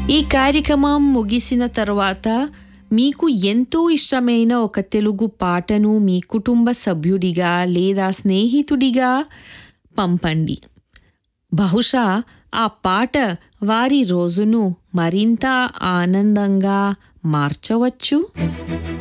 ఈ కార్యక్రమం ముగిసిన తర్వాత మీకు ఎంతో ఇష్టమైన ఒక తెలుగు పాటను మీ కుటుంబ సభ్యుడిగా లేదా స్నేహితుడిగా పంపండి. బహుశా ఆ పాట వారి రోజును మరింత ఆనందంగా మార్చవచ్చు.